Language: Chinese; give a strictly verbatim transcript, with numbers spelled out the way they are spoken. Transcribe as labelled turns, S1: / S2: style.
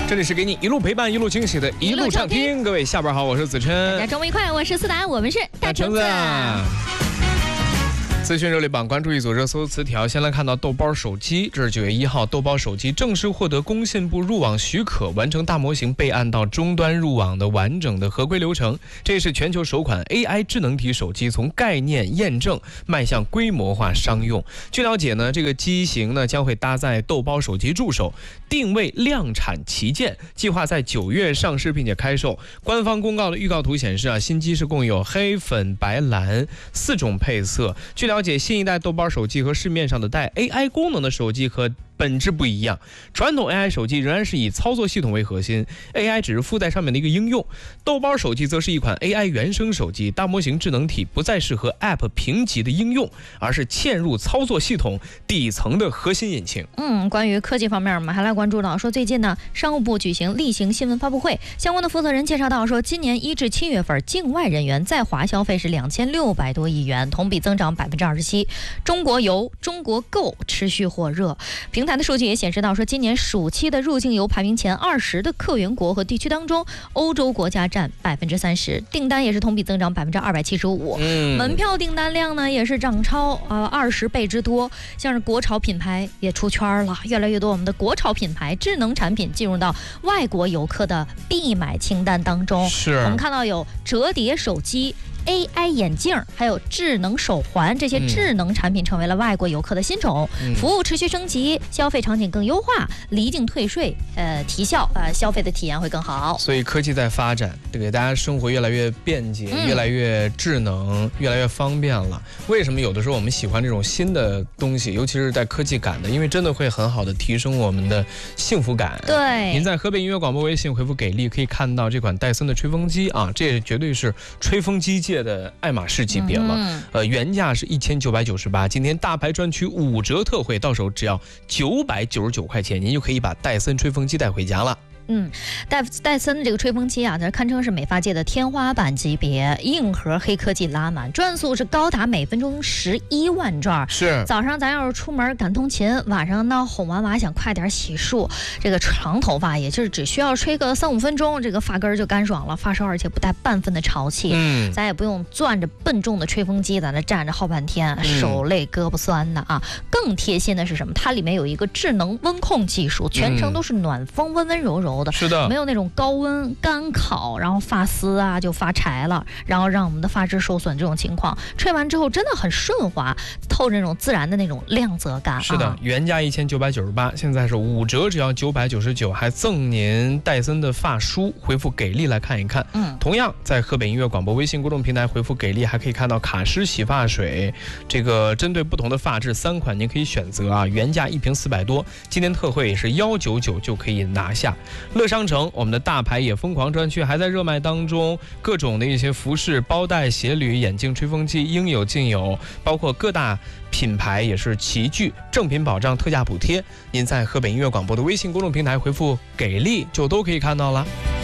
S1: 这里是给你一路陪伴、一路惊喜的一路畅听。各位下班好，我是子琛。
S2: 大家周末愉快，我是思达，我们是大橙子。
S1: 资讯热力榜关注一组热搜词条，先来看到豆包手机，这是九月一号，豆包手机正式获得工信部入网许可，完成大模型备案到终端入网的完整的合规流程。这是全球首款 A I 智能体手机从概念验证迈向规模化商用。据了解呢，这个机型呢将会搭载豆包手机助手，定位量产旗舰，计划在九月上市并且开售。官方公告的预告图显示啊，新机是共有黑、粉、白、蓝四种配色。据了解，新一代豆包手机和市面上的带 A I 功能的手机和本质不一样，传统 A I 手机仍然是以操作系统为核心 ，A I 只是附带上面的一个应用。豆包手机则是一款 A I 原生手机，大模型智能体不再是和 App 评级的应用，而是嵌入操作系统底层的核心引擎。
S2: 嗯，关于科技方面，我们还来关注到说，最近呢，商务部举行例行新闻发布会，相关的负责人介绍到说，今年一至七月份，境外人员在华消费是两千六百多亿元，同比增长百分之二十七。中国游、中国购持续火热，平台的数据也显示到说，今年暑期的入境游排名前二十的客源国和地区当中，欧洲国家占百分之三十，订单也是同比增长百分之二百七十五，门票订单量呢也是涨超呃二十倍之多。像是国潮品牌也出圈了，越来越多我们的国潮品牌智能产品进入到外国游客的必买清单当中。
S1: 是，
S2: 我们看到有折叠手机、A I 眼镜还有智能手环，这些智能产品成为了外国游客的新宠、嗯、服务持续升级，消费场景更优化，离境退税呃提效呃消费的体验会更好。
S1: 所以科技在发展，给大家生活越来越便捷、嗯、越来越智能，越来越方便了。为什么有的时候我们喜欢这种新的东西，尤其是带科技感的，因为真的会很好的提升我们的幸福感。
S2: 对，
S1: 您在河北音乐广播微信回复给力，可以看到这款戴森的吹风机啊，这也绝对是吹风机界的爱马仕级别了、嗯、呃，原价是一千九百九十八，今天大牌专区五折特惠，到手只要九百九十九块钱，您就可以把戴森吹风机带回家了。
S2: 嗯，戴戴森的这个吹风机啊，它堪称是美发界的天花板级别，硬核黑科技拉满，转速是高达每分钟十一万转。
S1: 是，
S2: 早上咱要是出门赶通勤，晚上呢哄完娃想快点洗漱，这个长头发也就是只需要吹个三五分钟，这个发根就干爽了，发梢而且不带半分的潮气。嗯，咱也不用攥着笨重的吹风机在那站着好半天，手累胳膊酸的啊。更贴心的是什么？它里面有一个智能温控技术，全程都是暖风，温温柔柔。
S1: 是的，
S2: 没有那种高温干烤，然后发丝啊就发柴了，然后让我们的发质受损这种情况，吹完之后真的很顺滑，透着那种自然的那种亮泽感。
S1: 是的，啊、原价一千九百九十八，现在是五折，只要九百九十九，还赠您戴森的发梳。回复给力来看一看。嗯，同样在河北音乐广播微信公众平台回复给力，还可以看到卡诗洗发水，这个针对不同的发质三款您可以选择啊，原价一瓶四百多，今天特惠也是幺九九就可以拿下。乐商城我们的大牌也疯狂专区还在热卖当中，各种的一些服饰、包袋、鞋履、眼镜、吹风机应有尽有，包括各大品牌也是齐聚，正品保障，特价补贴。您在河北音乐广播的微信公众平台回复给力就都可以看到了。